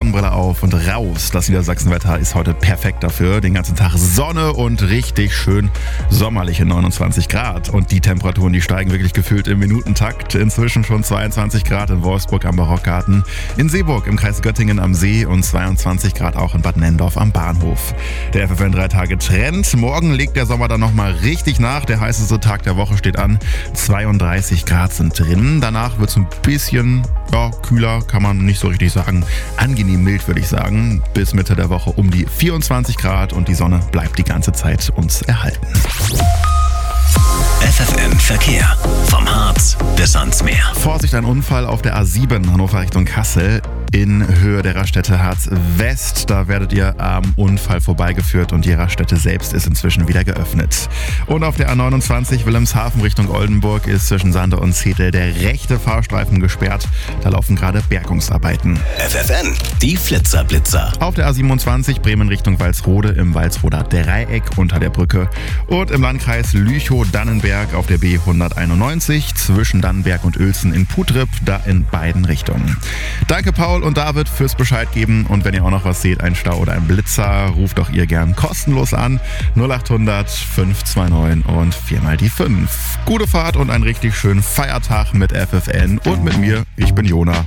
Sonnenbrille auf und raus. Das Niedersachsenwetter ist heute perfekt dafür. Den ganzen Tag Sonne und richtig schön sommerliche 29 Grad. Und die Temperaturen, die steigen wirklich gefühlt im Minutentakt. Inzwischen schon 22 Grad in Wolfsburg am Barockgarten, in Seeburg im Kreis Göttingen am See und 22 Grad auch in Bad Nenndorf am Bahnhof. Der FFN 3-Tage-Trend. Morgen legt der Sommer dann nochmal richtig nach. Der heißeste Tag der Woche steht an. 32 Grad sind drin. Danach wird es ein bisschen kühler, kann man nicht so richtig sagen. Angenehm mild, würde ich sagen. Bis Mitte der Woche um die 24 Grad und die Sonne bleibt die ganze Zeit uns erhalten. FFN Verkehr. Vom Harz bis ans Meer. Vorsicht, ein Unfall auf der A7 Hannover Richtung Kassel in Höhe der Raststätte Harz West. Da werdet ihr am Unfall vorbeigeführt und die Raststätte selbst ist inzwischen wieder geöffnet. Und auf der A29 Wilhelmshaven Richtung Oldenburg ist zwischen Sande und Zetel der rechte Fahrstreifen gesperrt. Da laufen gerade Bergungsarbeiten. FFN, die Flitzer-Blitzer. Auf der A27 Bremen Richtung Walsrode im Walsroder Dreieck unter der Brücke. Und im Landkreis Lüchow-Dannenberg auf der B191 zwischen Dannenberg und Uelzen in Putrip, da in beiden Richtungen. Danke Paul und David fürs Bescheid geben und wenn ihr auch noch was seht, ein Stau oder ein Blitzer, ruft doch ihr gern kostenlos an 0800 529 und 4 mal die 5. Gute Fahrt und einen richtig schönen Feiertag mit FFN und mit mir, ich bin Jona.